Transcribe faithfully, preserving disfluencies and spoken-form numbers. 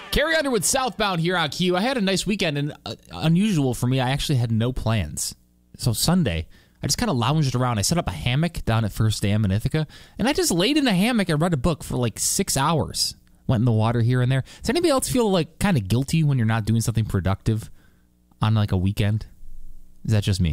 Carrie Underwood southbound here on Q. I had a nice weekend, and uh, unusual for me, I actually had no plans. So Sunday, I just kind of lounged around. I set up a hammock down at First Dam in Ithaca, and I just laid in a hammock and read a book for like six hours. Went in the water here and there. Does anybody else feel like kind of guilty when you're not doing something productive on like a weekend? Is that just me?